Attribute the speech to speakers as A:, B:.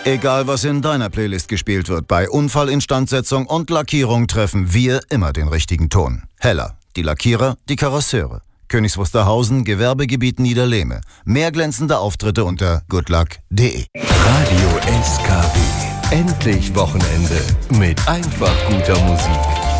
A: Egal, was in deiner Playlist gespielt wird, bei Unfallinstandsetzung und Lackierung treffen wir immer den richtigen Ton. Heller, die Lackierer, die Karosseure. Königs Wusterhausen, Gewerbegebiet Niederlehme. Mehr glänzende Auftritte unter goodluck.de.
B: Radio SKW. Endlich Wochenende mit einfach guter Musik.